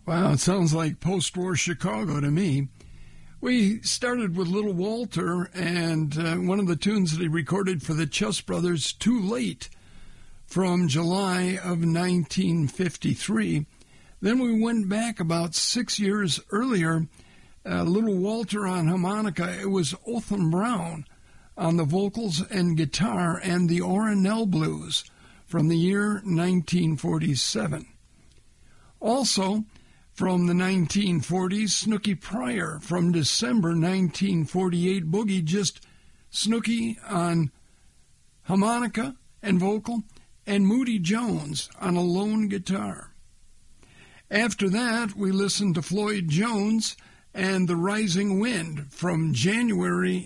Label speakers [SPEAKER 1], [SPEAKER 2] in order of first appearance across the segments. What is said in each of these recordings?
[SPEAKER 1] Wow, it sounds like post-war Chicago to me. We started with Little Walter and one of the tunes that he recorded for the Chess Brothers, Too Late, from July of 1953. Then we went back about 6 years earlier, Little Walter on harmonica. It was Otham Brown on the vocals and guitar, and the Ornell Blues from the year 1947. Also, from the 1940s, Snooky Pryor from December 1948, Boogie, just Snooky on harmonica and vocal, and Moody Jones on a lone guitar. After that, we listened to Floyd Jones and The Rising Wind from January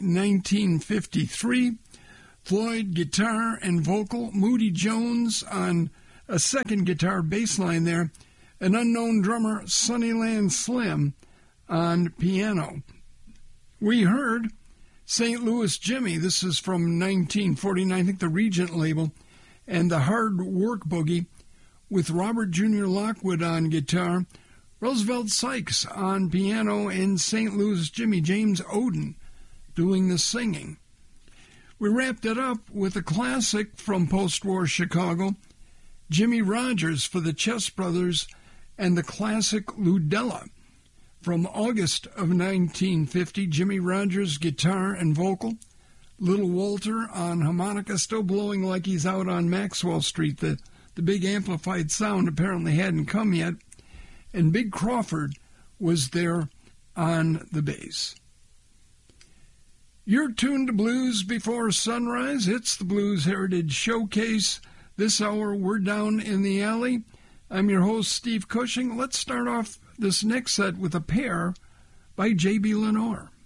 [SPEAKER 1] 1953. Floyd guitar and vocal, Moody Jones on a second guitar bass line there, an unknown drummer, Sunnyland Slim, on piano. We heard St. Louis Jimmy, this is from 1949, I think the Regent label, and the Hard Work Boogie with Robert Jr. Lockwood on guitar, Roosevelt Sykes on piano, and St. Louis Jimmy, James Oden, doing the singing. We wrapped it up with a classic from post-war Chicago, Jimmy Rogers for the Chess Brothers, and the classic Ludella from August of 1950. Jimmy Rogers, guitar and vocal. Little Walter on harmonica, still blowing like he's out on Maxwell Street. The big amplified sound apparently hadn't come yet. And Big Crawford was there on the bass. You're tuned to Blues Before Sunrise. It's the Blues Heritage Showcase. This hour, we're down in the alley. I'm your host, Steve Cushing. Let's start off this next set with a pair by J.B. Lenore.